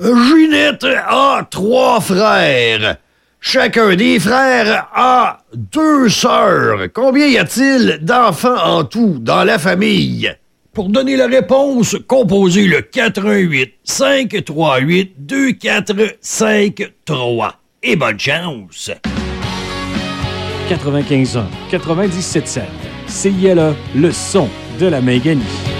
Ginette a 3 frères. Chacun des frères a 2 sœurs. Combien y a-t-il d'enfants en tout dans la famille? Pour donner la réponse, composez le 88 538 2453. Et bonne chance! 95.1, 97.7. CILE, le son de la Méganie.